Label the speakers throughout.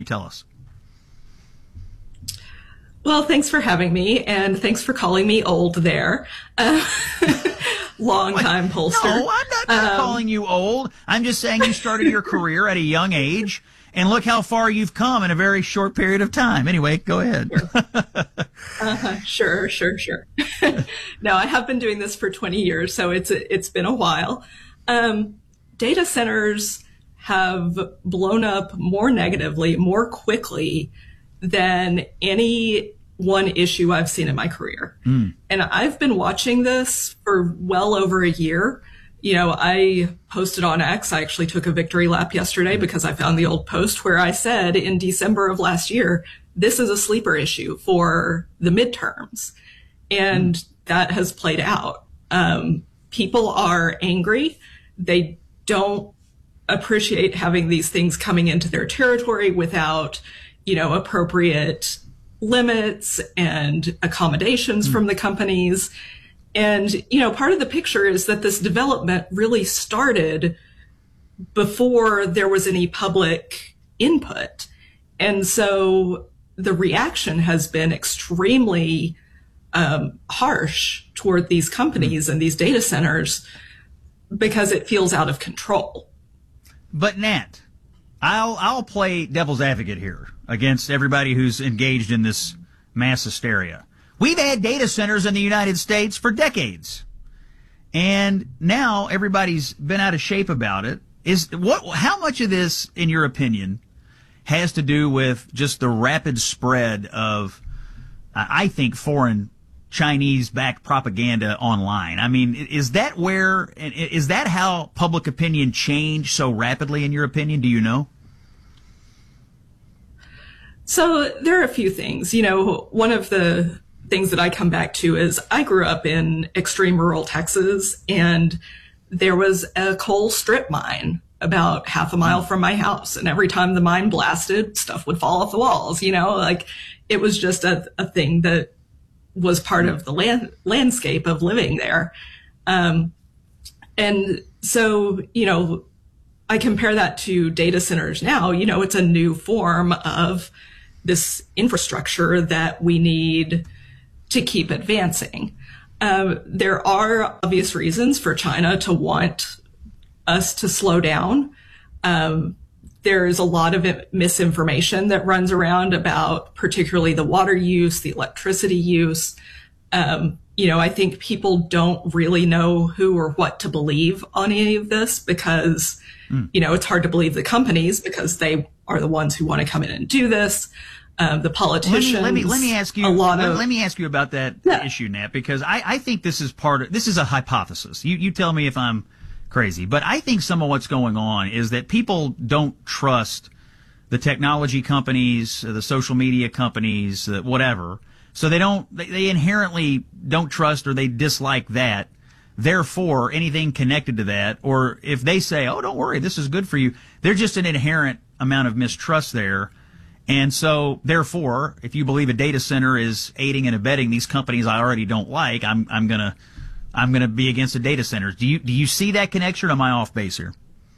Speaker 1: tell us?
Speaker 2: Well, thanks for having me, and thanks for calling me old there. Long-time pollster.
Speaker 1: No, I'm not calling you old. I'm just saying you started your career at a young age, and look how far you've come in a very short period of time. Anyway, go ahead.
Speaker 2: Sure. No, I have been doing this for 20 years, so it's been a while. Data centers have blown up more negatively, more quickly than any one issue I've seen in my career. And I've been watching this for well over a year. You know, I posted on X. I actually took a victory lap yesterday because I found the old post where I said in December of last year, this is a sleeper issue for the midterms. And that has played out. People are angry. They don't appreciate having these things coming into their territory without, you know, appropriate limits and accommodations from the companies. And, you know, part of the picture is that this development really started before there was any public input. And so the reaction has been extremely harsh toward these companies and these data centers because it feels out of control.
Speaker 1: But Nat, I'll play devil's advocate here against everybody who's engaged in this mass hysteria. We've had data centers in the United States for decades, and now everybody's been out of shape about it. How much of this, in your opinion, has to do with just the rapid spread of, I think, foreign Chinese-backed propaganda online? I mean, is that how public opinion changed so rapidly, in your opinion? Do you know?
Speaker 2: So there are a few things. You know, one of the things that I come back to is I grew up in extreme rural Texas, and there was a coal strip mine about half a mile from my house. And every time the mine blasted, stuff would fall off the walls. You know, like it was just a thing that was part of the landscape of living there. And so, you know, I compare that to data centers now. You know, it's a new form of this infrastructure that we need to keep advancing. There are obvious reasons for China to want us to slow down. There's a lot of misinformation that runs around about particularly the water use, the electricity use. You know, I think people don't really know who or what to believe on any of this because, you know, it's hard to believe the companies because they are the ones who want to come in and do this. The politicians.
Speaker 1: Let me ask you. Let me ask you about that issue, Nat, because I think this is a hypothesis. You tell me if I'm crazy, but I think some of what's going on is that people don't trust the technology companies, the social media companies, whatever. So they inherently don't trust or they dislike that. Therefore, anything connected to that, or if they say, "Oh, don't worry, this is good for you," there's just an inherent amount of mistrust there. And so, therefore, if you believe a data center is aiding and abetting these companies I already don't like, I'm gonna be against the data centers. Do you see that connection, or am I off base here?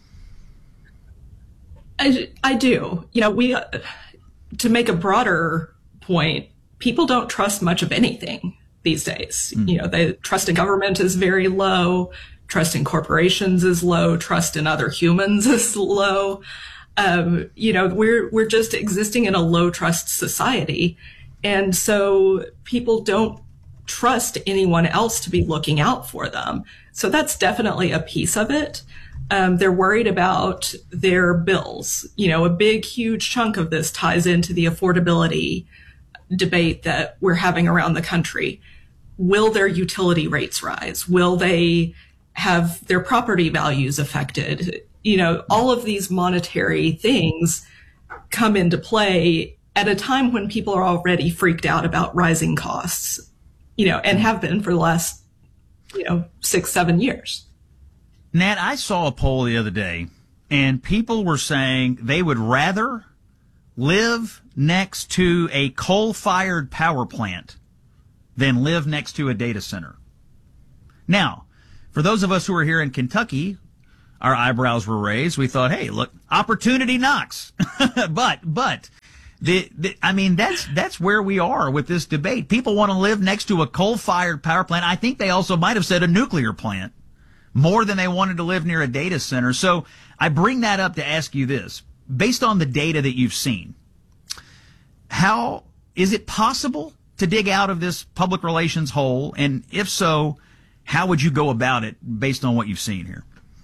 Speaker 2: I do. You know, to make a broader point, people don't trust much of anything these days. You know, the trust in government is very low. Trust in corporations is low. Trust in other humans is low. You know, we're just existing in a low trust society. And so people don't trust anyone else to be looking out for them. So that's definitely a piece of it. They're worried about their bills. You know, a big, huge chunk of this ties into the affordability debate that we're having around the country. Will their utility rates rise? Will they have their property values affected? You know, all of these monetary things come into play at a time when people are already freaked out about rising costs, you know, and have been for the last, 6-7 years.
Speaker 1: Nat, I saw a poll the other day, and people were saying they would rather live next to a coal-fired power plant than live next to a data center. Now, for those of us who are here in Kentucky, our eyebrows were raised. We thought, hey, look, opportunity knocks. But I mean, that's where we are with this debate. People want to live next to a coal-fired power plant. I think they also might have said a nuclear plant more than they wanted to live near a data center. So I bring that up to ask you this. Based on the data that you've seen, how is it possible to dig out of this public relations hole? And if so, how would you go about it based on what you've seen here?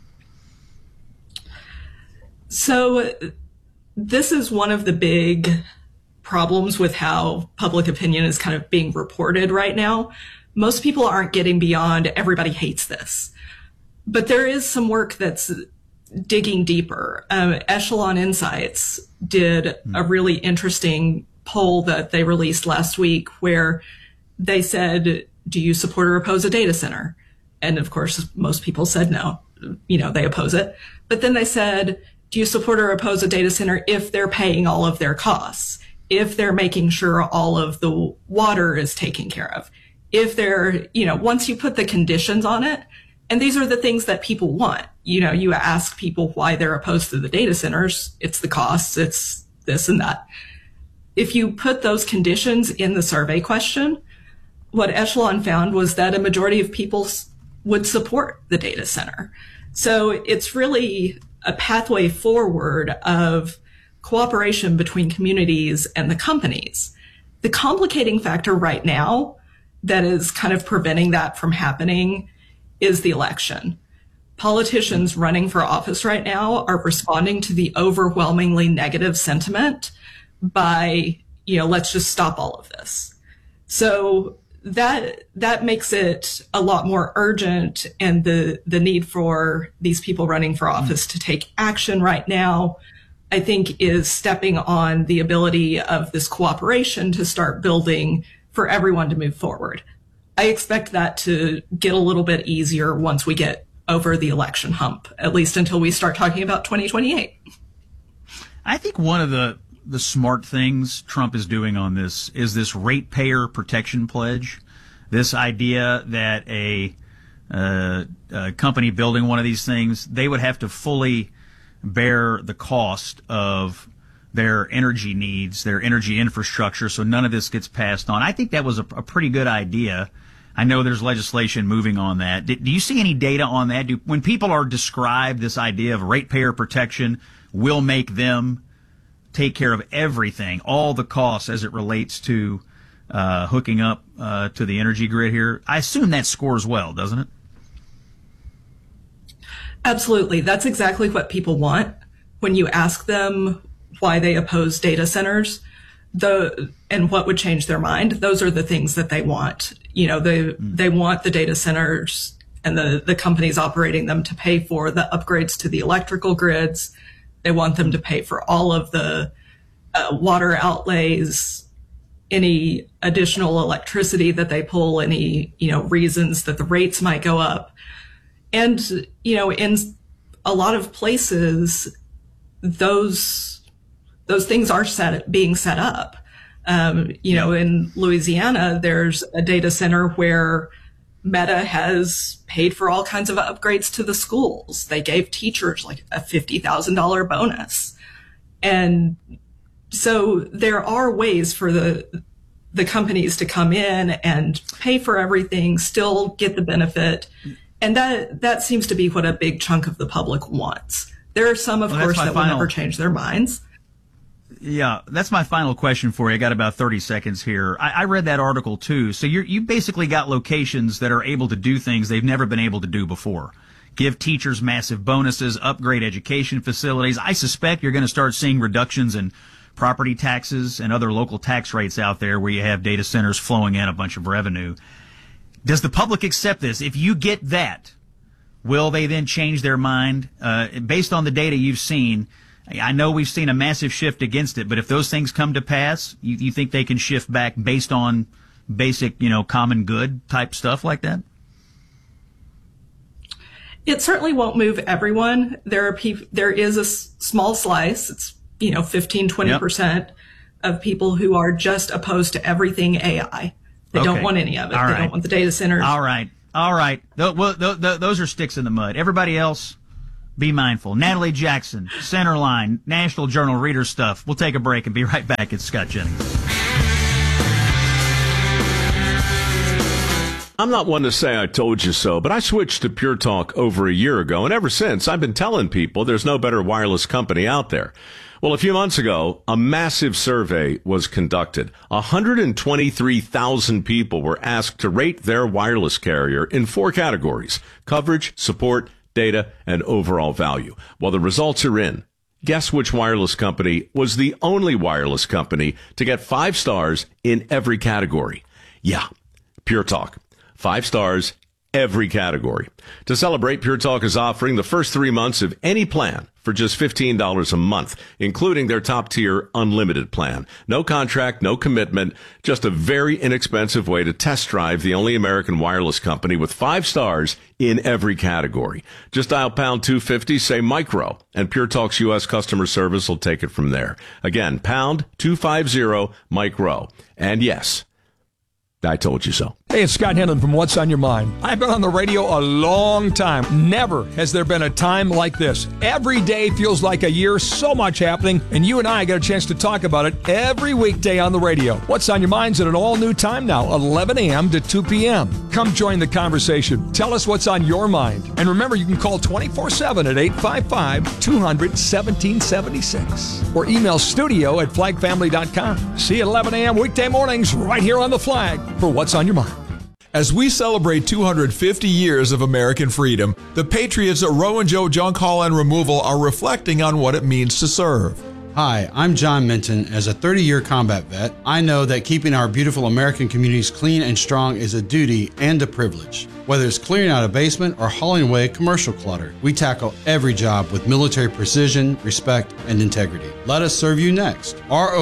Speaker 2: So this is one of the big problems with how public opinion is kind of being reported right now. Most people aren't getting beyond everybody hates this. But there is some work that's digging deeper. Echelon Insights did a really interesting poll that they released last week where they said, do you support or oppose a data center? And of course, most people said no. You know, they oppose it. But then they said, do you support or oppose a data center if they're paying all of their costs? If they're making sure all of the water is taken care of? If they're, you know, once you put the conditions on it, and these are the things that people want. You know, you ask people why they're opposed to the data centers. It's the costs. It's this and that. If you put those conditions in the survey question, what Echelon found was that a majority of people would support the data center. So it's really a pathway forward of cooperation between communities and the companies. The complicating factor right now that is kind of preventing that from happening is the election. Politicians running for office right now are responding to the overwhelmingly negative sentiment by, you know, let's just stop all of this. So that makes it a lot more urgent, and the need for these people running for office to take action right now, I think, is stepping on the ability of this cooperation to start building for everyone to move forward. I expect that to get a little bit easier once we get over the election hump, at least until we start talking about 2028.
Speaker 1: I think one of the smart things Trump is doing on this is this ratepayer protection pledge. This idea that a company building one of these things, they would have to fully bear the cost of their energy needs, their energy infrastructure, so none of this gets passed on. I think that was a pretty good idea. I know there's legislation moving on that. Do you see any data on that? When people are described this idea of ratepayer protection will make them take care of everything, all the costs as it relates to hooking up to the energy grid here, I assume that scores well, doesn't it?
Speaker 2: Absolutely. That's exactly what people want. When you ask them why they oppose data centers, and what would change their mind, those are the things that they want. You know, they want the data centers and the companies operating them to pay for the upgrades to the electrical grids. They want them to pay for all of the water outlays, any additional electricity that they pull, any, you know, reasons that the rates might go up. And, you know, in a lot of places, those things are being set up. You know, in Louisiana, there's a data center where Meta has paid for all kinds of upgrades to the schools. They gave teachers like a $50,000 bonus. And so there are ways for the companies to come in and pay for everything, still get the benefit. And that seems to be what a big chunk of the public wants. There are some, of course, that will never change their minds.
Speaker 1: Yeah, that's my final question for you. I got about 30 seconds here. I read that article too. So you basically got locations that are able to do things they've never been able to do before. Give teachers massive bonuses, upgrade education facilities. I suspect you're going to start seeing reductions in property taxes and other local tax rates out there where you have data centers flowing in a bunch of revenue. Does the public accept this? If you get that, will they then change their mind? Based on the data you've seen, I know we've seen a massive shift against it, but if those things come to pass, you think they can shift back based on basic, you know, common good type stuff like that?
Speaker 2: It certainly won't move everyone. There is a small slice. It's, you know, 15, 20% of people who are just opposed to everything AI. They don't want any of it. They don't want the data centers.
Speaker 1: All right. Those are sticks in the mud. Everybody else, Be mindful. Natalie Jackson, Centerline, National Journal Reader Stuff. We'll take a break and be right back. It's Scott Jennings.
Speaker 3: I'm not one to say I told you so, but I switched to Pure Talk over a year ago, and ever since, I've been telling people there's no better wireless company out there. Well, a few months ago, a massive survey was conducted. 123,000 people were asked to rate their wireless carrier in 4 categories: coverage, support, data, and overall value. Well, the results are in. Guess which wireless company was the only wireless company to get 5 stars in every category? Yeah, Pure Talk. 5 stars, every category. To celebrate, Pure Talk is offering the first 3 months of any plan for just $15 a month, including their top-tier unlimited plan. No contract, no commitment, just a very inexpensive way to test drive the only American wireless company with 5 stars in every category. Just dial pound 250, say micro, and Pure Talk's U.S. customer service will take it from there. Again, pound 250 micro. And yes, I told you so.
Speaker 4: Hey, it's Scott Henlon from What's on Your Mind. I've been on the radio a long time. Never has there been a time like this. Every day feels like a year, so much happening, and you and I get a chance to talk about it every weekday on the radio. What's on Your Mind's at an all-new time now, 11 a.m. to 2 p.m. Come join the conversation. Tell us what's on your mind. And remember, you can call 24/7 at 855-200-1776 or email studio@flagfamily.com. See you at 11 a.m. weekday mornings right here on The Flag for What's on Your Mind.
Speaker 5: As we celebrate 250 years of American freedom, the patriots at Roe and Joe Junk Haul and Removal are reflecting on what it means to serve.
Speaker 6: Hi, I'm John Minton. As a 30-year combat vet, I know that keeping our beautiful American communities clean and strong is a duty and a privilege. Whether it's clearing out a basement or hauling away commercial clutter, we tackle every job with military precision, respect, and integrity. Let us serve you next.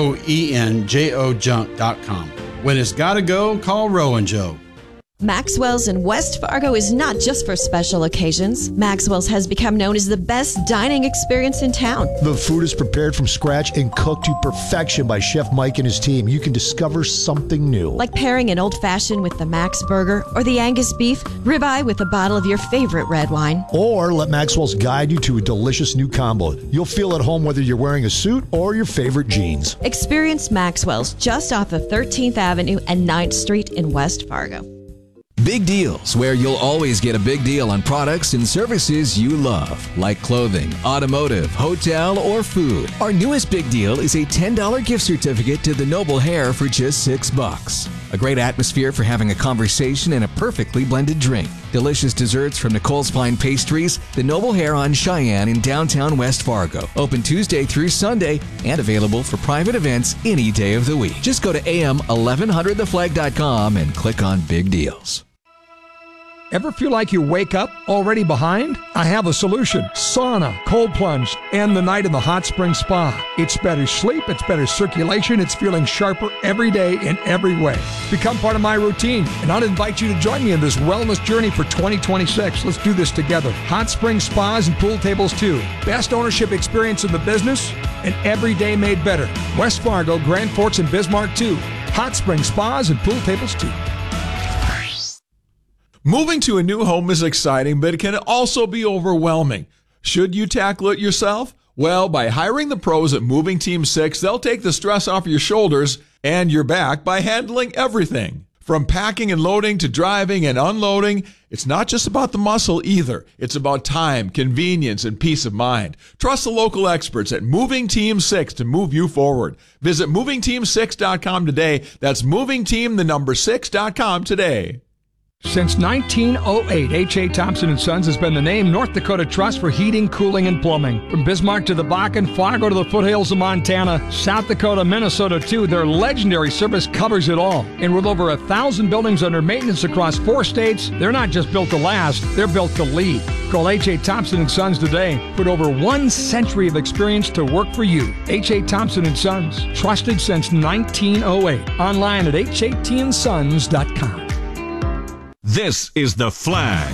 Speaker 6: ROENJOJunk.com. When it's gotta go, call Roe and Joe.
Speaker 7: Maxwell's in West Fargo is not just for special occasions. Maxwell's has become known as the best dining experience in town.
Speaker 8: The food is prepared from scratch and cooked to perfection by Chef Mike and his team. You can discover something new.
Speaker 7: Like pairing an old-fashioned with the Max Burger or the Angus beef, ribeye with a bottle of your favorite red wine.
Speaker 8: Or let Maxwell's guide you to a delicious new combo. You'll feel at home whether you're wearing a suit or your favorite jeans.
Speaker 7: Experience Maxwell's just off of 13th Avenue and 9th Street in West Fargo.
Speaker 9: Big Deals, where you'll always get a big deal on products and services you love, like clothing, automotive, hotel, or food. Our newest big deal is a $10 gift certificate to the Noble Hair for just $6. A great atmosphere for having a conversation and a perfectly blended drink. Delicious desserts from Nicole's Fine Pastries, the Noble Hair on Cheyenne in downtown West Fargo. Open Tuesday through Sunday and available for private events any day of the week. Just go to am1100theflag.com and click on Big Deals.
Speaker 4: Ever feel like you wake up already behind? I have a solution. Sauna, cold plunge, and the night in the hot spring spa. It's better sleep, it's better circulation, it's feeling sharper every day in every way. Become part of my routine, and I'll invite you to join me in this wellness journey for 2026. Let's do this together. Hot spring spas and pool tables too. Best ownership experience in the business, and every day made better. West Fargo, Grand Forks, and Bismarck too. Hot spring spas and pool tables too.
Speaker 5: Moving to a new home is exciting, but it can also be overwhelming. Should you tackle it yourself? Well, by hiring the pros at Moving Team 6, they'll take the stress off your shoulders and your back by handling everything. From packing and loading to driving and unloading, it's not just about the muscle either. It's about time, convenience, and peace of mind. Trust the local experts at Moving Team 6 to move you forward. Visit movingteam6.com today. That's movingteam6.com today.
Speaker 4: Since 1908, H.A. Thompson & Sons has been the name North Dakota Trust for heating, cooling, and plumbing. From Bismarck to the Bakken, Fargo to the foothills of Montana, South Dakota, Minnesota too, their legendary service covers it all. And with over 1,000 buildings under maintenance across 4 states, they're not just built to last, they're built to lead. Call H.A. Thompson & Sons today. Put over 1 century of experience to work for you. H.A. Thompson & Sons, trusted since 1908. Online at hatsons.com.
Speaker 10: This is The Flag.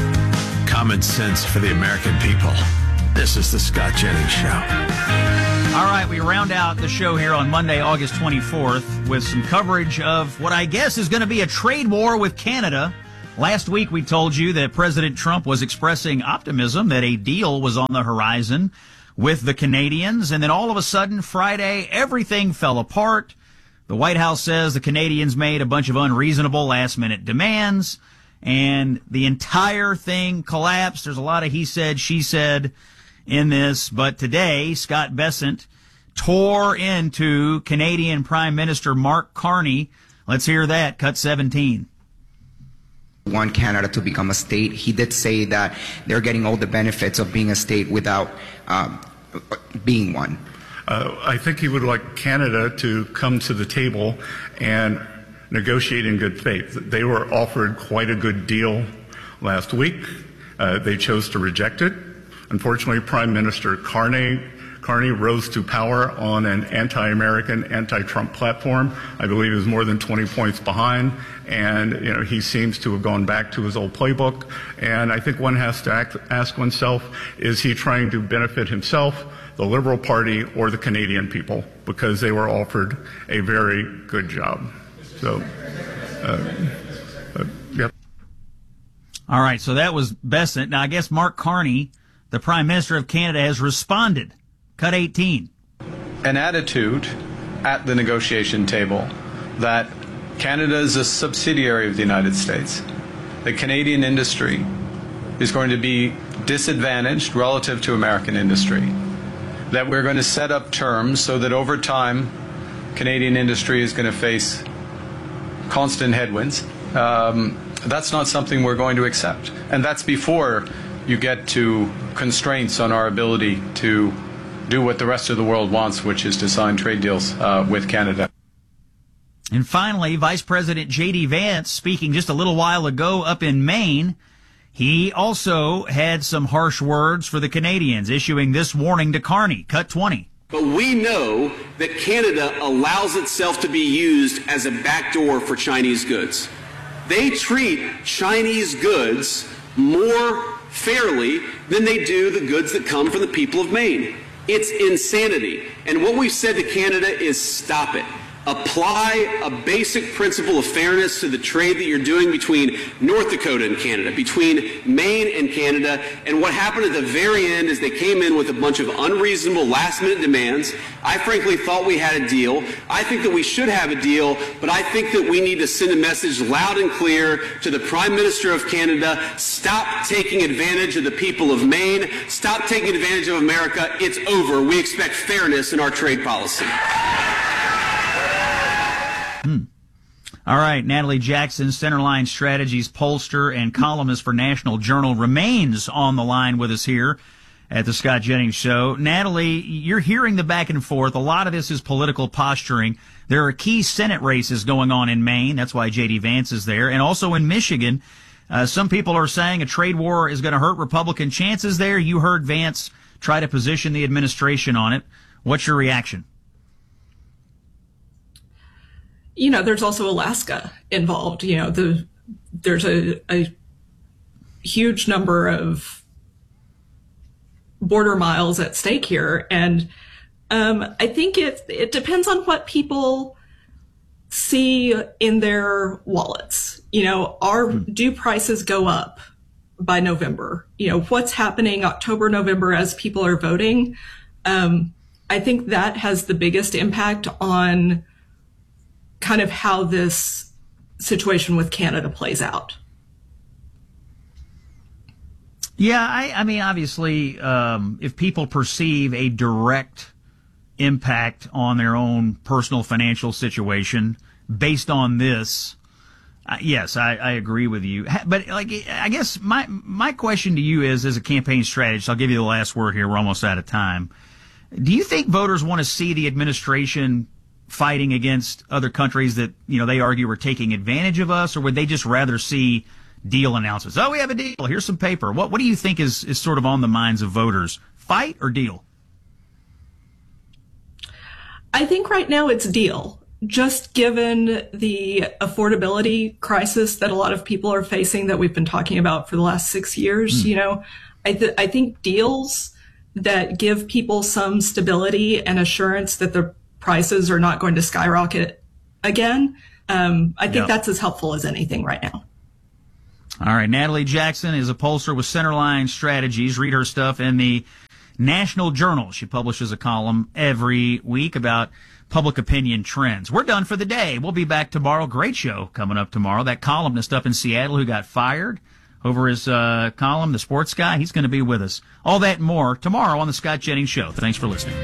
Speaker 10: Common sense for the American people. This is the Scott Jennings Show.
Speaker 1: All right, we round out the show here on Monday, August 24th with some coverage of what I guess is going to be a trade war with Canada. Last week we told you that President Trump was expressing optimism that a deal was on the horizon with the Canadians, and then all of a sudden Friday everything fell apart. The White House says the Canadians made a bunch of unreasonable last-minute demands, and the entire thing collapsed. There's a lot of he said, she said in this, but today Scott Bessent tore into Canadian Prime Minister Mark Carney. Let's hear that. Cut 17.
Speaker 11: Want Canada to become a state. He did say that they're getting all the benefits of being a state without being one.
Speaker 12: I think he would like Canada to come to the table and negotiate in good faith. They were offered quite a good deal last week. They chose to reject it. Unfortunately, Prime Minister Carney rose to power on an anti-American, anti-Trump platform. I believe he was more than 20 points behind, and he seems to have gone back to his old playbook. And I think one has to ask oneself, is he trying to benefit himself, the Liberal Party, or the Canadian people? Because they were offered a very good job. So, yep.
Speaker 1: All right, so that was Bessent. Now, I guess Mark Carney, the Prime Minister of Canada, has responded. Cut 18.
Speaker 13: An attitude at the negotiation table that Canada is a subsidiary of the United States. The Canadian industry is going to be disadvantaged relative to American industry. That we're going to set up terms so that over time, Canadian industry is going to face constant headwinds. That's not something we're going to accept. And that's before you get to constraints on our ability to do what the rest of the world wants, which is to sign trade deals with Canada.
Speaker 1: And finally, Vice President J.D. Vance, speaking just a little while ago up in Maine, he also had some harsh words for the Canadians, issuing this warning to Carney. Cut 20.
Speaker 14: But we know that Canada allows itself to be used as a backdoor for Chinese goods. They treat Chinese goods more fairly than they do the goods that come from the people of Maine. It's insanity. And what we've said to Canada is stop it. Apply a basic principle of fairness to the trade that you're doing between North Dakota and Canada, between Maine and Canada. And what happened at the very end is they came in with a bunch of unreasonable last-minute demands. I frankly thought we had a deal. I think that we should have a deal, but I think that we need to send a message loud and clear to the Prime Minister of Canada. Stop taking advantage of the people of Maine. Stop taking advantage of America. It's over. We expect fairness in our trade policy.
Speaker 1: All right, Natalie Jackson, Centerline Strategies pollster and columnist for National Journal, remains on the line with us here at the Scott Jennings Show. Natalie, you're hearing the back and forth. A lot of this is political posturing. There are key Senate races going on in Maine. That's why J.D. Vance is there. And also in Michigan, some people are saying a trade war is going to hurt Republican chances there. You heard Vance try to position the administration on it. What's your reaction?
Speaker 2: There's also Alaska involved. There's a huge number of border miles at stake here. And I think it depends on what people see in their wallets. Do prices go up by November? What's happening October, November as people are voting? I think that has the biggest impact on kind of how this situation with Canada plays out.
Speaker 1: Yeah, I mean, obviously, if people perceive a direct impact on their own personal financial situation based on this, yes, I agree with you. But I guess my question to you is, as a campaign strategist, I'll give you the last word here. We're almost out of time. Do you think voters want to see the administration fighting against other countries that, they argue are taking advantage of us, or would they just rather see deal announcements? Oh, we have a deal. Here's some paper. What do you think is sort of on the minds of voters? Fight or deal?
Speaker 2: I think right now it's deal. Just given the affordability crisis that a lot of people are facing that we've been talking about for the last 6 years, I think deals that give people some stability and assurance that the prices are not going to skyrocket again. I think that's as helpful as anything right now.
Speaker 1: All right. Natalie Jackson is a pollster with Centerline Strategies. Read her stuff in the National Journal. She publishes a column every week about public opinion trends. We're done for the day. We'll be back tomorrow. Great show coming up tomorrow. That columnist up in Seattle who got fired over his column, the sports guy, he's going to be with us. All that and more tomorrow on the Scott Jennings Show. Thanks for listening.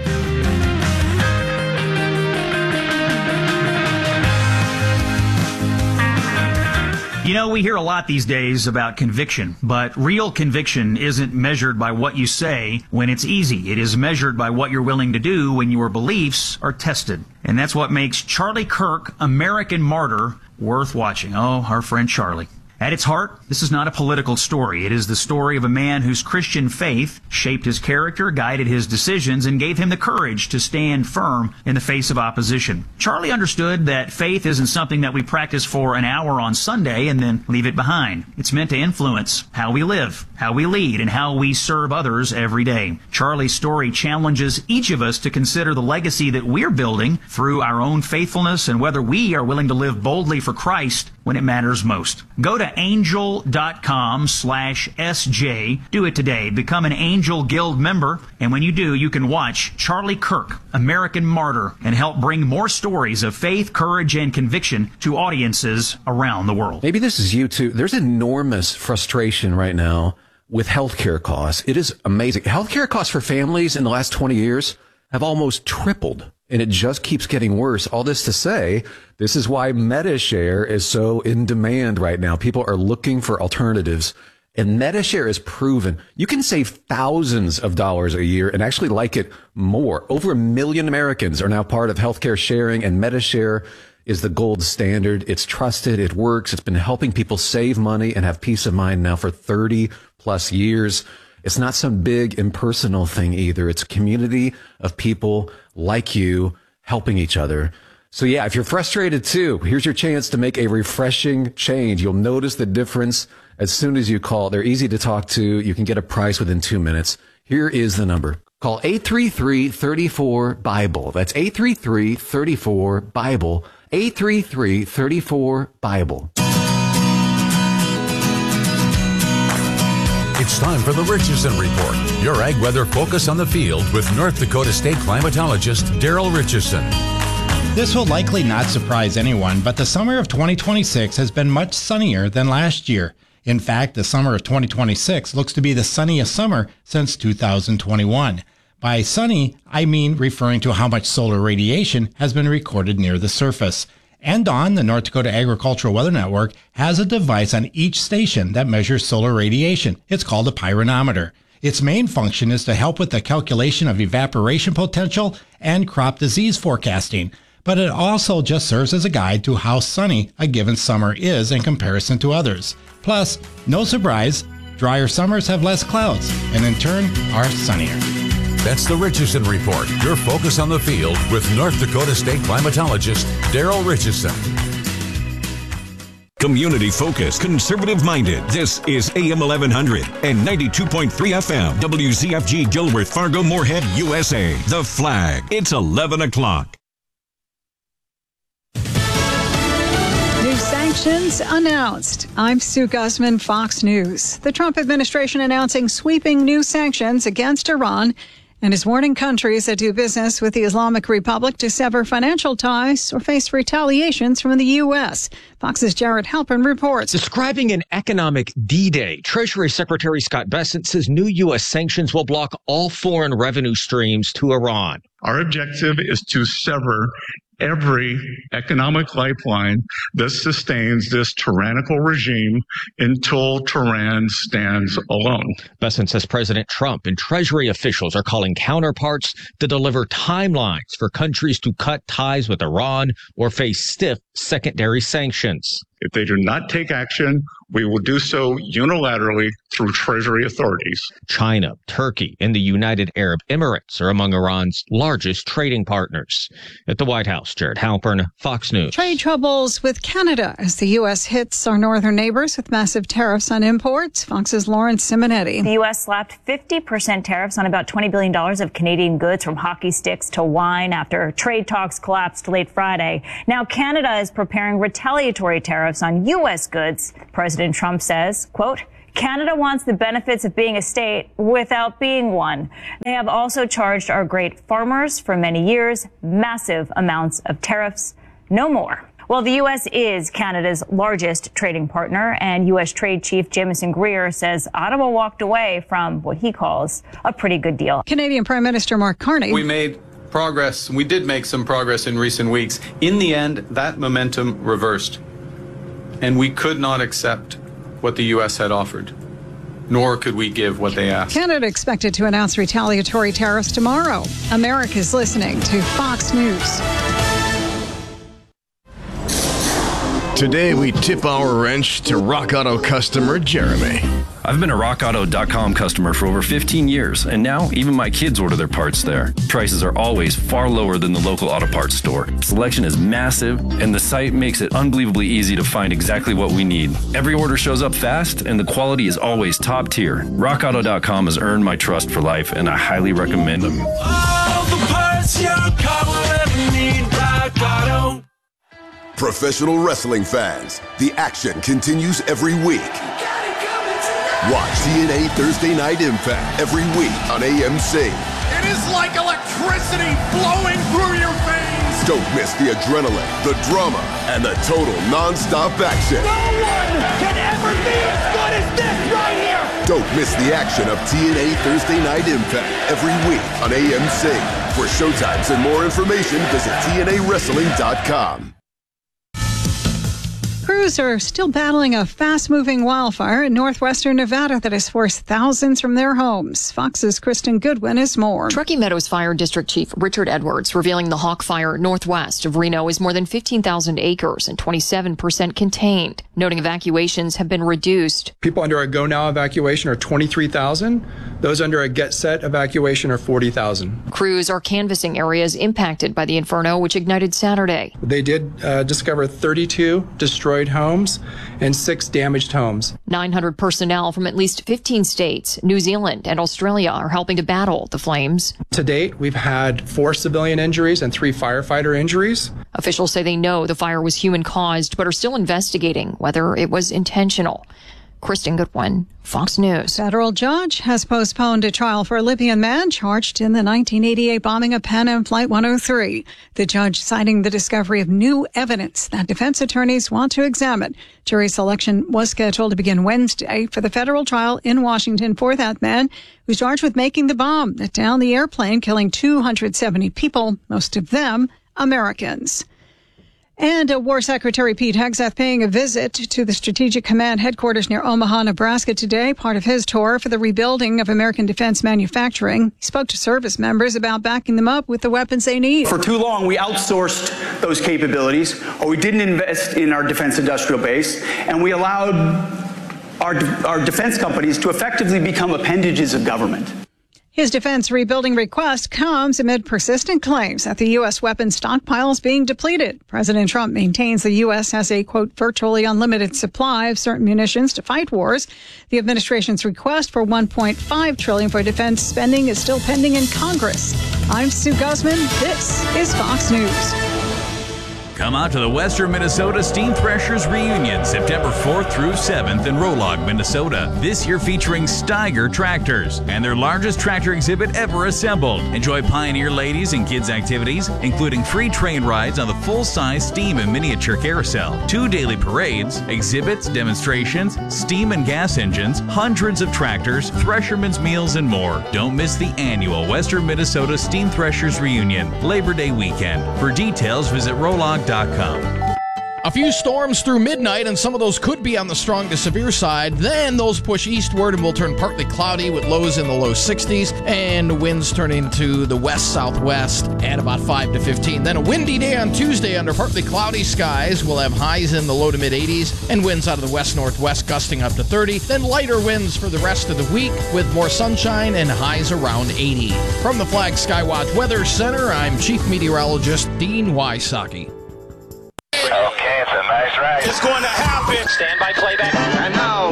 Speaker 1: You know, we hear a lot these days about conviction, but real conviction isn't measured by what you say when it's easy. It is measured by what you're willing to do when your beliefs are tested. And that's what makes Charlie Kirk, American Martyr, worth watching. Oh, our friend Charlie. At its heart, this is not a political story. It is the story of a man whose Christian faith shaped his character, guided his decisions, and gave him the courage to stand firm in the face of opposition. Charlie understood that faith isn't something that we practice for an hour on Sunday and then leave it behind. It's meant to influence how we live, how we lead, and how we serve others every day. Charlie's story challenges each of us to consider the legacy that we're building through our own faithfulness and whether we are willing to live boldly for Christ when it matters most. Go to angel.com/SJ. Do it today. Become an Angel Guild member. And when you do, you can watch Charlie Kirk, American Martyr, and help bring more stories of faith, courage, and conviction to audiences around the world.
Speaker 15: Maybe this is you too. There's enormous frustration right now with healthcare costs. It is amazing. Healthcare costs for families in the last 20 years have almost tripled. And it just keeps getting worse. All this to say, this is why MediShare is so in demand right now. People are looking for alternatives. And MediShare is proven you can save thousands of dollars a year and actually like it more. Over 1 million Americans are now part of healthcare sharing, and MediShare is the gold standard. It's trusted. It works. It's been helping people save money and have peace of mind now for 30 plus years. It's not some big impersonal thing either. It's a community of people like you helping each other. So yeah, if you're frustrated too, here's your chance to make a refreshing change. You'll notice the difference as soon as you call. They're easy to talk to. You can get a price within 2 minutes. Here is the number. Call 833-34-BIBLE. That's 833-34-BIBLE. 833-34-BIBLE.
Speaker 16: It's time for the Richardson Report, your ag weather focus on the field with North Dakota State climatologist Daryl Richardson.
Speaker 17: This will likely not surprise anyone, but the summer of 2026 has been much sunnier than last year. In fact, the summer of 2026 looks to be the sunniest summer since 2021. By sunny, I mean referring to how much solar radiation has been recorded near the surface. And the North Dakota Agricultural Weather Network has a device on each station that measures solar radiation. It's called a pyranometer. Its main function is to help with the calculation of evaporation potential and crop disease forecasting. But it also just serves as a guide to how sunny a given summer is in comparison to others. Plus, no surprise, drier summers have less clouds and in turn are sunnier.
Speaker 16: That's the Richardson Report, your focus on the field with North Dakota State climatologist Daryl Richardson.
Speaker 10: Community focused, conservative minded. This is AM 1100 and 92.3 FM. WZFG Gilbert, Fargo, Moorhead, USA. The Flag. It's 11 o'clock.
Speaker 18: New sanctions announced. I'm Sue Guzman, Fox News. The Trump administration announcing sweeping new sanctions against Iran and is warning countries that do business with the Islamic Republic to sever financial ties or face retaliations from the U.S. Fox's Jared Halpern reports.
Speaker 19: Describing an economic D-Day, Treasury Secretary Scott Bessent says new U.S. sanctions will block all foreign revenue streams to Iran.
Speaker 12: Our objective is to sever every economic lifeline that sustains this tyrannical regime until Tehran stands alone.
Speaker 19: Bessent says President Trump and Treasury officials are calling counterparts to deliver timelines for countries to cut ties with Iran or face stiff secondary sanctions.
Speaker 12: If they do not take action, We will do so unilaterally through Treasury authorities.
Speaker 19: China, Turkey, and the United Arab Emirates are among Iran's largest trading partners. At the White House, Jared Halpern, Fox News.
Speaker 18: Trade troubles with Canada as the U.S. hits our northern neighbors with massive tariffs on imports. Fox's Lawrence Simonetti.
Speaker 20: The U.S. slapped 50% tariffs on about $20 billion of Canadian goods, from hockey sticks to wine, after trade talks collapsed late Friday. Now Canada is preparing retaliatory tariffs on U.S. goods. President Trump says, quote, Canada wants the benefits of being a state without being one. They have also charged our great farmers for many years massive amounts of tariffs. No more. Well, the U.S. is Canada's largest trading partner, and U.S. Trade Chief Jamieson Greer says Ottawa walked away from what he calls a pretty good deal.
Speaker 18: Canadian Prime Minister Mark Carney.
Speaker 13: We made progress. We did make some progress in recent weeks. In the end, that momentum reversed, and we could not accept what the U.S. had offered, nor could we give what they asked.
Speaker 18: Canada expected to announce retaliatory tariffs tomorrow. America's listening to Fox News.
Speaker 21: Today, we tip our wrench to Rock Auto customer Jeremy.
Speaker 22: I've been a RockAuto.com customer for over 15 years, and now even my kids order their parts there. Prices are always far lower than the local auto parts store. Selection is massive, and the site makes it unbelievably easy to find exactly what we need. Every order shows up fast, and the quality is always top tier. RockAuto.com has earned my trust for life, and I highly recommend them.
Speaker 23: All the parts your car will ever need, Rock Auto.
Speaker 24: Professional wrestling fans, the action continues every week. Watch TNA Thursday Night Impact every week on AMC.
Speaker 23: It is like electricity flowing through your veins.
Speaker 24: Don't miss the adrenaline, the drama, and the total non-stop action.
Speaker 23: No one can ever be as good as this right here.
Speaker 24: Don't miss the action of TNA Thursday Night Impact every week on AMC. For showtimes and more information, visit TNAWrestling.com.
Speaker 18: Crews are still battling a fast-moving wildfire in northwestern Nevada that has forced thousands from their homes. Fox's Kristen Goodwin has more.
Speaker 25: Truckee Meadows Fire District Chief Richard Edwards revealing the Hawk Fire northwest of Reno is more than 15,000 acres and 27% contained, noting evacuations have been reduced.
Speaker 26: People under a Go Now evacuation are 23,000. Those under a Get Set evacuation are 40,000.
Speaker 25: Crews are canvassing areas impacted by the inferno, which ignited Saturday.
Speaker 26: They did discover 32 destroyed homes and 6 damaged homes.
Speaker 25: 900 personnel from at least 15 states, New Zealand, and Australia are helping to battle the flames.
Speaker 26: To date, we've had 4 civilian injuries and 3 firefighter injuries.
Speaker 25: Officials say they know the fire was human-caused, but are still investigating whether it was intentional. Kristen Goodwin, Fox News.
Speaker 18: Federal judge has postponed a trial for a Libyan man charged in the 1988 bombing of Pan Am Flight 103. The judge citing the discovery of new evidence that defense attorneys want to examine. Jury selection was scheduled to begin Wednesday for the federal trial in Washington for that man who's charged with making the bomb that downed the airplane, killing 270 people, most of them Americans. And War Secretary Pete Hegseth paying a visit to the Strategic Command headquarters near Omaha, Nebraska today, part of his tour for the rebuilding of American defense manufacturing. He spoke to service members about backing them up with the weapons they need.
Speaker 27: For too long, we outsourced those capabilities, or we didn't invest in our defense industrial base, and we allowed our defense companies to effectively become appendages of government.
Speaker 18: His defense rebuilding request comes amid persistent claims that the U.S. weapons stockpile is being depleted. President Trump maintains the U.S. has a, quote, virtually unlimited supply of certain munitions to fight wars. The administration's request for $1.5 trillion for defense spending is still pending in Congress. I'm Sue Guzman. This is Fox News.
Speaker 28: Come out to the Western Minnesota Steam Threshers Reunion, September 4th through 7th in Rolog, Minnesota. This year featuring Steiger tractors and their largest tractor exhibit ever assembled. Enjoy Pioneer ladies and kids activities, including free train rides on the full-size steam and miniature carousel, 2 daily parades, exhibits, demonstrations, steam and gas engines, hundreds of tractors, threshermen's meals, and more. Don't miss the annual Western Minnesota Steam Threshers Reunion, Labor Day weekend. For details, visit Rolog.com.
Speaker 3: A few storms through midnight, and some of those could be on the strong to severe side. Then those push eastward and will turn partly cloudy with lows in the low 60s and winds turning to the west-southwest at about 5 to 15. Then a windy day on Tuesday under partly cloudy skies. We'll have highs in the low to mid-80s and winds out of the west-northwest gusting up to 30. Then lighter winds for the rest of the week with more sunshine and highs around 80. From the Flag Skywatch Weather Center, I'm Chief Meteorologist Dean Wysocki.
Speaker 4: Okay, it's a nice ride.
Speaker 23: It's going to happen.
Speaker 4: Stand by playback. And now,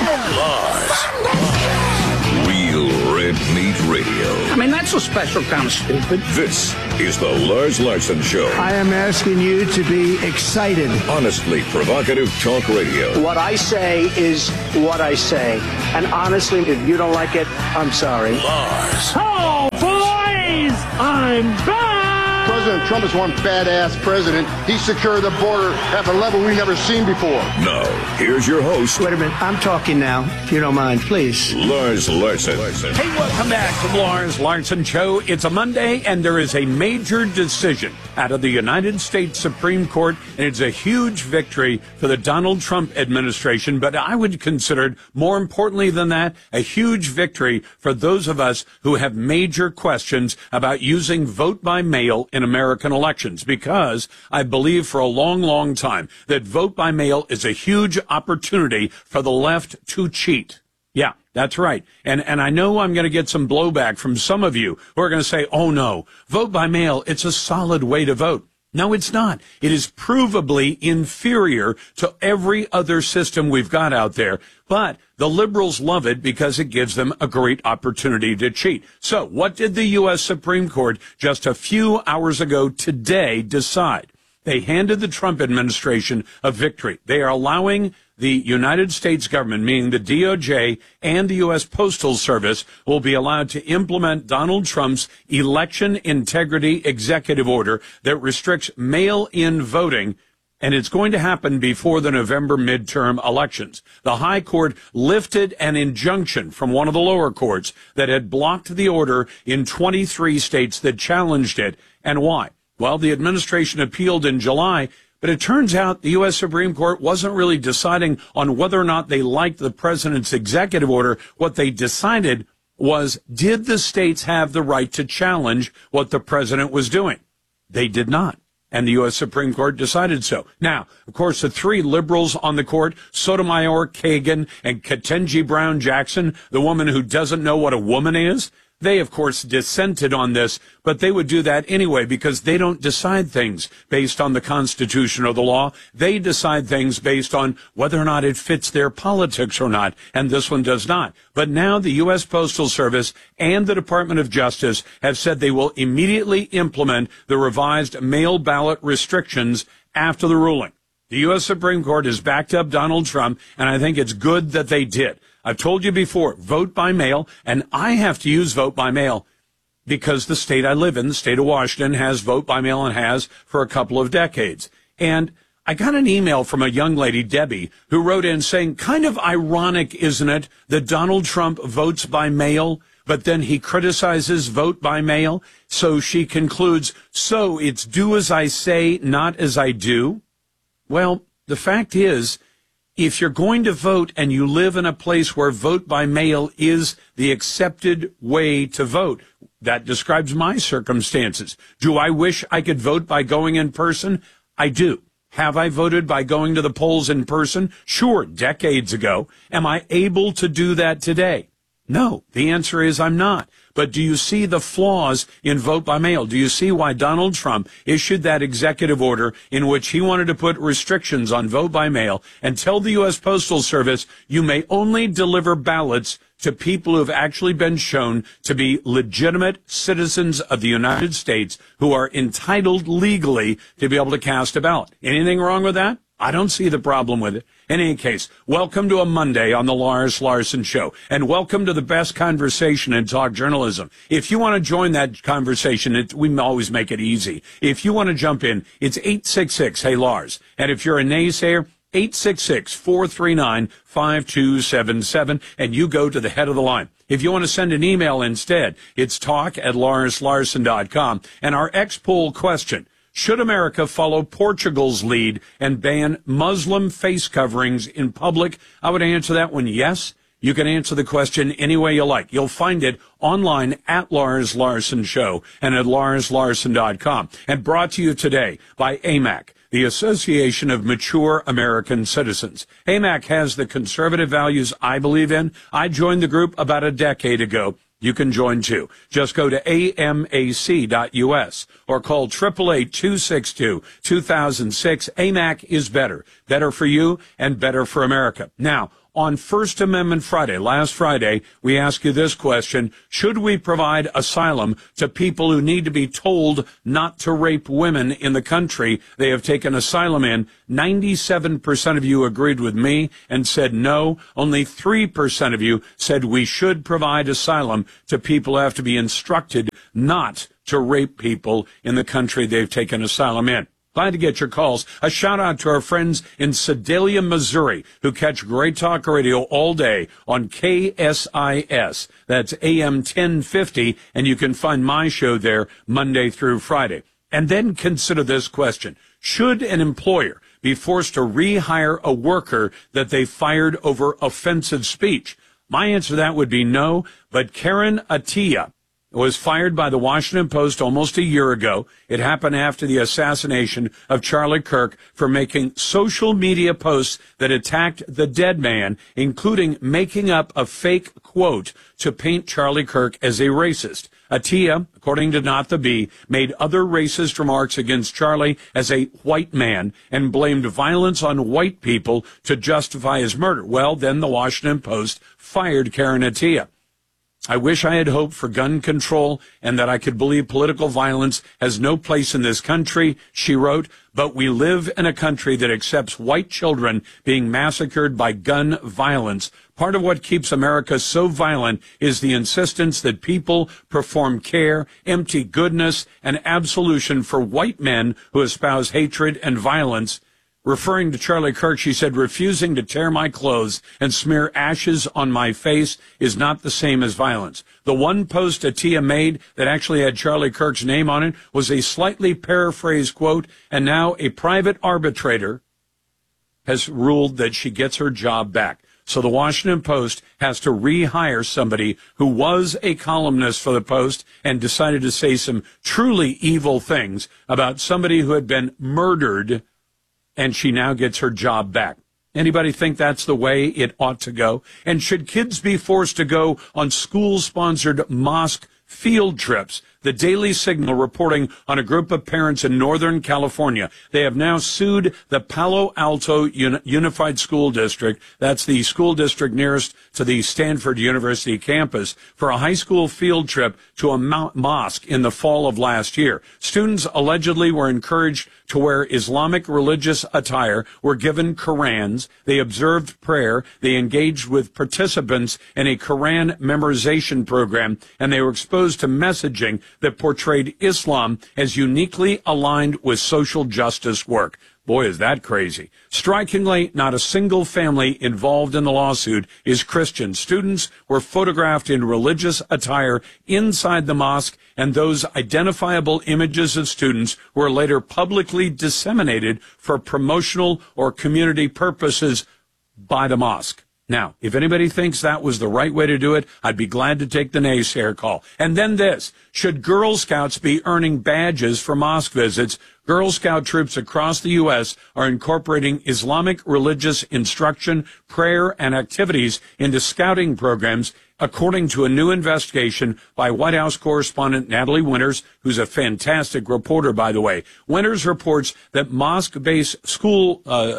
Speaker 10: Lars. Real Red Meat Radio.
Speaker 5: I mean, that's a special kind of stupid.
Speaker 10: This is the Lars Larson Show.
Speaker 5: I am asking you to be excited.
Speaker 10: Honestly provocative talk radio.
Speaker 5: What I say is what I say. And honestly, if you don't like it, I'm sorry.
Speaker 10: Lars.
Speaker 5: Oh, boys! I'm back!
Speaker 6: President Trump is one badass president. He secured the border at a level we've never seen before.
Speaker 10: Now, here's your host.
Speaker 5: Wait a minute. I'm talking now, if you don't mind, please.
Speaker 10: Lars Larson.
Speaker 7: Hey, welcome back to the Lars Larson Show. It's a Monday, and there is a major decision out of the United States Supreme Court, and it's a huge victory for the Donald Trump administration. But I would consider it, more importantly than that, a huge victory for those of us who have major questions about using vote by mail in American elections, because I believe for a long, long time that vote by mail is a huge opportunity for the left to cheat. Yeah, that's right. And I know I'm going to get some blowback from some of you who are going to say, oh no, vote by mail, it's a solid way to vote. No, it's not. It is provably inferior to every other system we've got out there. But the liberals love it because it gives them a great opportunity to cheat. So what did the U.S. Supreme Court just a few hours ago today decide? They handed the Trump administration a victory. They are allowing the United States government, meaning the DOJ and the U.S. Postal Service, will be allowed to implement Donald Trump's election integrity executive order that restricts mail-in voting, and it's going to happen before the November midterm elections. The High Court lifted an injunction from one of the lower courts that had blocked the order in 23 states that challenged it. And why? Well, the administration appealed in July, but it turns out the U.S. Supreme Court wasn't really deciding on whether or not they liked the president's executive order. What they decided was, did the states have the right to challenge what the president was doing? They did not. And the U.S. Supreme Court decided so. Now, of course, the three liberals on the court, Sotomayor, Kagan, and Ketanji Brown Jackson, the woman who doesn't know what a woman is, they, of course, dissented on this, but they would do that anyway because they don't decide things based on the Constitution or the law. They decide things based on whether or not it fits their politics or not, and this one does not. But now the U.S. Postal Service and the Department of Justice have said they will immediately implement the revised mail ballot restrictions after the ruling. The U.S. Supreme Court has backed up Donald Trump, and I think it's good that they did. I've told you before, vote by mail, and I have to use vote by mail because the state I live in, the state of Washington, has vote by mail and has for a couple of decades. And I got an email from a young lady, Debbie, who wrote in saying, kind of ironic, isn't it, that Donald Trump votes by mail, but then he criticizes vote by mail? So she concludes, so it's do as I say, not as I do? Well, the fact is, if you're going to vote and you live in a place where vote by mail is the accepted way to vote, that describes my circumstances. Do I wish I could vote by going in person? I do. Have I voted by going to the polls in person? Sure, decades ago. Am I able to do that today? No. The answer is I'm not. But do you see the flaws in vote by mail? Do you see why Donald Trump issued that executive order in which he wanted to put restrictions on vote by mail and tell the U.S. Postal Service you may only deliver ballots to people who have actually been shown to be legitimate citizens of the United States who are entitled legally to be able to cast a ballot? Anything wrong with that? I don't see the problem with it. In any case, welcome to a Monday on the Lars Larson Show, and welcome to the best conversation in talk journalism. If you want to join that conversation, we always make it easy. If you want to jump in, it's 866-HEY-LARS. And if you're a naysayer, 866-439-5277, and you go to the head of the line. If you want to send an email instead, it's talk@larslarson.com. And our X-Poll question, should America follow Portugal's lead and ban Muslim face coverings in public? I would answer that one yes. You can answer the question any way you like. You'll find it online at Lars Larson Show and at LarsLarson.com. And brought to you today by AMAC, the Association of Mature American Citizens. AMAC has the conservative values I believe in. I joined the group about a decade ago. You can join too. Just go to amac.us or call 888-262-2006. AMAC is better. Better for you and better for America. Now, on First Amendment Friday, last Friday, we asked you this question: should we provide asylum to people who need to be told not to rape women in the country they have taken asylum in? 97% of you agreed with me and said no. Only 3% of you said we should provide asylum to people who have to be instructed not to rape people in the country they've taken asylum in. Glad to get your calls. A shout out to our friends in Sedalia, Missouri, who catch Great Talk Radio all day on KSIS. That's AM 1050, and you can find my show there Monday through Friday. And then consider this question: should an employer be forced to rehire a worker that they fired over offensive speech? My answer to that would be no, but Karen Attiah was fired by the Washington Post almost a year ago. It happened after the assassination of Charlie Kirk for making social media posts that attacked the dead man, including making up a fake quote to paint Charlie Kirk as a racist. Attiah, according to Not the Bee, made other racist remarks against Charlie as a white man and blamed violence on white people to justify his murder. Well, then the Washington Post fired Karen Attiah. I wish I had hope for gun control and that I could believe political violence has no place in this country, she wrote, but we live in a country that accepts white children being massacred by gun violence. Part of what keeps America so violent is the insistence that people perform care, empty goodness, and absolution for white men who espouse hatred and violence. Referring to Charlie Kirk, she said, refusing to tear my clothes and smear ashes on my face is not the same as violence. The one post Attiah made that actually had Charlie Kirk's name on it was a slightly paraphrased quote, and now a private arbitrator has ruled that she gets her job back. So the Washington Post has to rehire somebody who was a columnist for the Post and decided to say some truly evil things about somebody who had been murdered, and she now gets her job back. Anybody think that's the way it ought to go? And should kids be forced to go on school-sponsored mosque field trips? The Daily Signal reporting on a group of parents in Northern California. They have now sued the Palo Alto Unified School District, that's the school district nearest to the Stanford University campus, for a high school field trip to a mosque in the fall of last year. Students allegedly were encouraged to wear Islamic religious attire, were given Qurans, they observed prayer, they engaged with participants in a Quran memorization program, and they were exposed to messaging that portrayed Islam as uniquely aligned with social justice work. Boy, is that crazy. Strikingly, not a single family involved in the lawsuit is Christian. Students were photographed in religious attire inside the mosque, and those identifiable images of students were later publicly disseminated for promotional or community purposes by the mosque. Now, if anybody thinks that was the right way to do it, I'd be glad to take the naysayer call. And then this: should Girl Scouts be earning badges for mosque visits? Girl Scout troops across the U.S. are incorporating Islamic religious instruction, prayer, and activities into scouting programs, according to a new investigation by White House correspondent Natalie Winters, who's a fantastic reporter, by the way. Winters reports that mosque-based school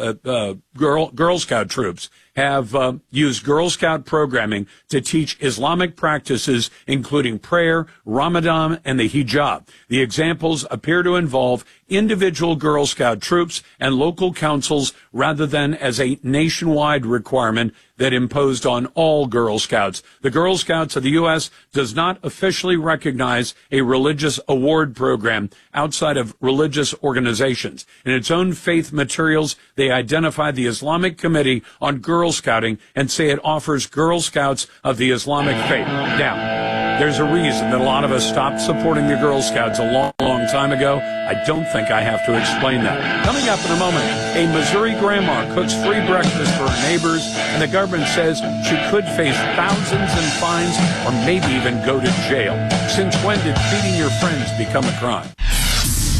Speaker 7: Girl Scout troops have used Girl Scout programming to teach Islamic practices, including prayer, Ramadan, and the hijab. The examples appear to involve individual Girl Scout troops and local councils rather than as a nationwide requirement that imposed on all Girl Scouts. The Girl Scouts of the U.S. does not officially recognize a religious award program outside of religious organizations. In its own faith materials, they identify the Islamic Committee on Girl Scouting and say it offers Girl Scouts of the Islamic faith. Now, there's a reason that a lot of us stopped supporting the Girl Scouts a long, long time ago, I don't think I have to explain that. Coming up in a moment, a Missouri grandma cooks free breakfast for her neighbors, and the government says she could face thousands in fines or maybe even go to jail. Since when did feeding your friends become a crime?